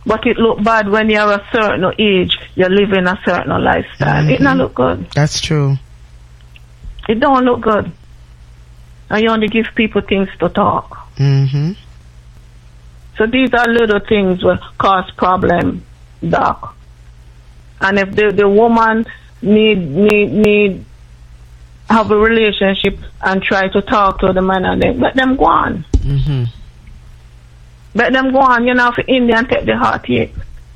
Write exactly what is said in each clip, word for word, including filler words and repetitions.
But it look bad when you're a certain age, you're living a certain lifestyle. Mm-hmm. It not look good. That's true. It don't look good. And you only give people things to talk. Mm-hmm. So these are little things that cause problem, Doc. And if the, the woman need, need, need, have a relationship and try to talk to the man and then let them go on. Mm-hmm. Let them go on, you know, for India and take the heartache.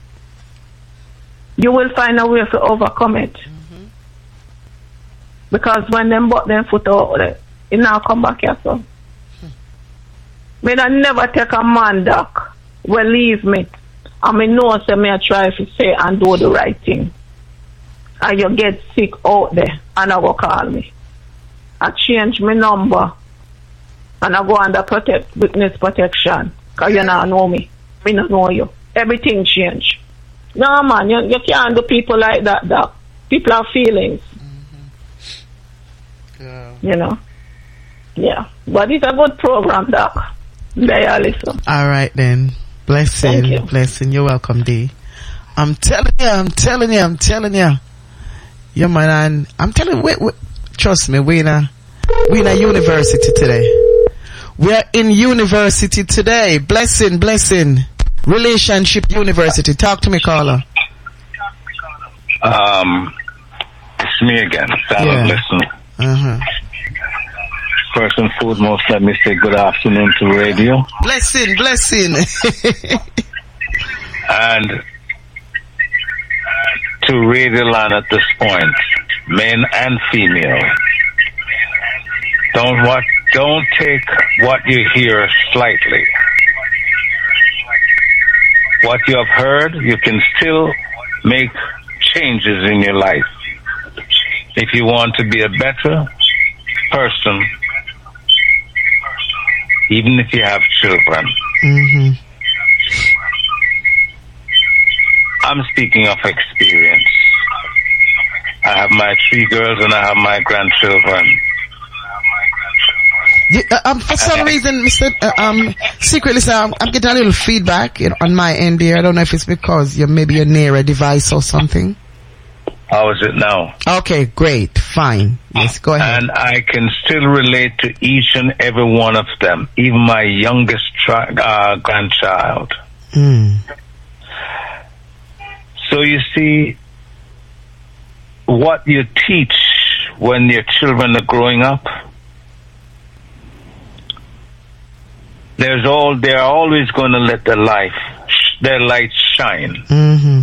You will find a way to overcome it. Mm-hmm. Because when them butt them foot out there, it now come back here, so. Hmm. Me I never take a man, Doc, will leave me. And me know, say, me I try to say and do the right thing. And you get sick out there, and I go call me. I change my number, and I go under protect, witness protection. Because you don't know me. Me don't know you. Everything change. No, man, you, you can't do people like that, Doc. People have feelings. Mm-hmm. Yeah. You know? Yeah. But it's a good program, Doc. There you listen. All right, then. Blessing. Thank you. Blessing. You're welcome, D. I'm telling you, I'm telling you, I'm telling you. Yeah, man, I'm telling you, wait, wait. Trust me, we're in a, we're in a university today. We're in university today. Blessing, blessing. Relationship university. Talk to me, caller. Um, it's me again. Yeah. Listen. Uh-huh. First and foremost, let me say good afternoon to radio. Blessing, blessing. And to Radio Land at this point, men and female. Don't what don't take what you hear slightly. What you have heard, you can still make changes in your life. If you want to be a better person, even if you have children. Mm-hmm. I'm speaking of experience. I have my three girls and I have my grandchildren. Yeah, uh, um, for some reason, Mister Uh, um, secretly, sir, I'm, I'm getting a little feedback you know, on my end here. I don't know if it's because you're maybe you're near a device or something. How is it now? Okay, great, fine. Yes, go ahead. And I can still relate to each and every one of them, even my youngest tri- uh, grandchild. Mm. So you see, what you teach when your children are growing up, there's all they're always going to let their life, their light shine. Mm-hmm.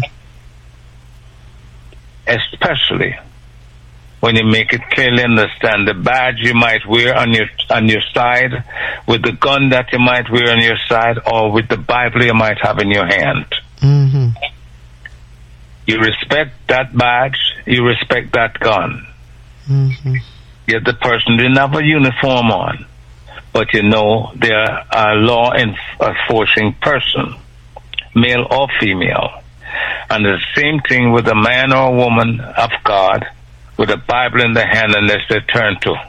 Especially when you make it clearly understand the badge you might wear on your on your side, with the gun that you might wear on your side, or with the Bible you might have in your hand. Mm-hmm. You respect that badge, you respect that gun. Mm-hmm. Yet the person didn't have a uniform on, but you know they're a law enforcing person, male or female. And the same thing with a man or a woman of God with a Bible in the hand, and there's their turn to.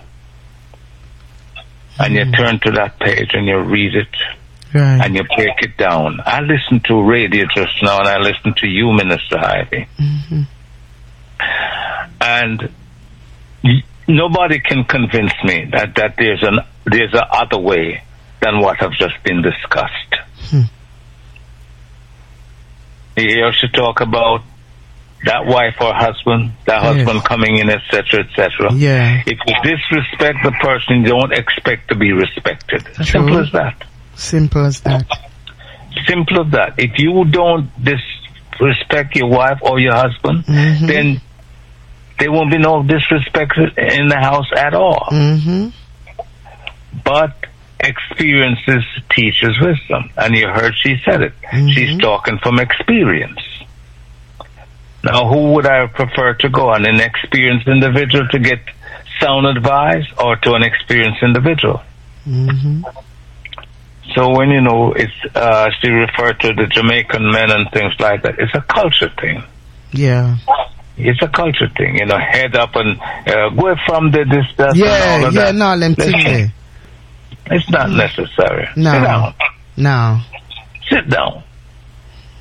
And you turn to that page and you read it, right, and you break it down. I listened to radio just now, and I listened to you, Minister Ivy. Mm-hmm. And y- nobody can convince me that, that there's an there's a other way than what have just been discussed. Hmm. You hear us talk about that wife or husband, that Yes. husband coming in, et cetera, et cetera. Yeah. If you disrespect the person, you don't expect to be respected. True. Simple as that. Simple as that. Simple as that. If you don't disrespect your wife or your husband, Mm-hmm. then there won't be no disrespect in the house at all. Mm-hmm. But experiences teaches wisdom. And you heard she said it. Mm-hmm. She's talking from experience. Now, who would I prefer to go? An inexperienced individual to get sound advice, or to an experienced individual? Mm-hmm. So when, you know, it's, uh, she referred to the Jamaican men and things like that, it's a culture thing. Yeah. It's a culture thing, you know, head up and uh, go from the distance. Yeah, and all of yeah, that. no, them Listen, things there. it's not necessary. No. Sit down. No. Sit down.